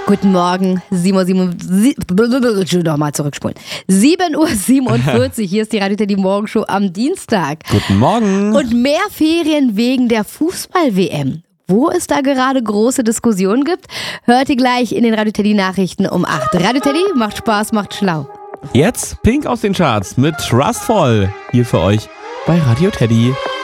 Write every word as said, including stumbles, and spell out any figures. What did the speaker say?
Guten Morgen, sieben Uhr siebenundvierzig, nochmal zurückspulen. sieben Uhr siebenundvierzig, hier ist die Radio Teddy Morgenshow am Dienstag. Guten Morgen. Und mehr Ferien wegen der Fußball-W M. Wo es da gerade große Diskussionen gibt, hört ihr gleich in den Radio Teddy Nachrichten um acht. Radio Teddy macht Spaß, macht schlau. Jetzt Pink aus den Charts mit Trustful. Hier für euch bei Radio Teddy.